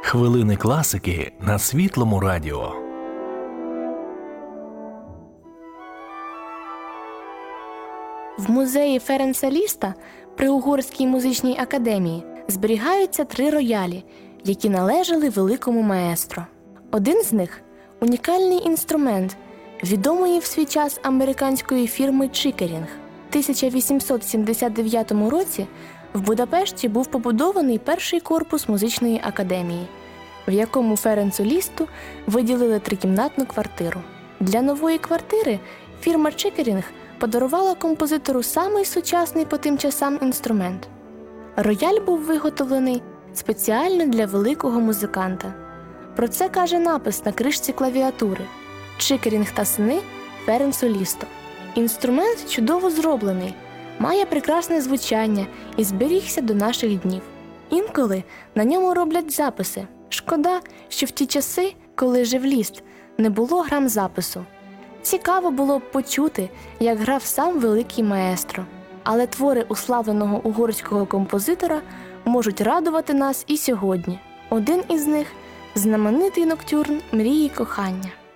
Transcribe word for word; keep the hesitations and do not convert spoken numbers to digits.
Хвилини класики на Світлому радіо. В музеї Ференца Ліста при Угорській музичній академії зберігаються три роялі, які належали великому маестро. Один з них – унікальний інструмент відомої в свій час американської фірми «Чикерінг». В тисяча вісімсот сімдесят дев'ятому році в Будапешті був побудований перший корпус музичної академії, в якому Ференцу Лісту виділили трикімнатну квартиру. Для нової квартири фірма «Чикерінг» подарувала композитору самий сучасний по тим часам інструмент. Рояль був виготовлений спеціально для великого музиканта. Про це каже напис на кришці клавіатури «Чикерінг та сини Ференцу Лісто». Інструмент чудово зроблений, має прекрасне звучання і зберігся до наших днів. Інколи на ньому роблять записи. Шкода, що в ті часи, коли жив Ліст, не було грамзапису. Цікаво було б почути, як грав сам великий маестро. Але твори уславленого угорського композитора можуть радувати нас і сьогодні. Один із них – знаменитий ноктюрн «Мрії кохання».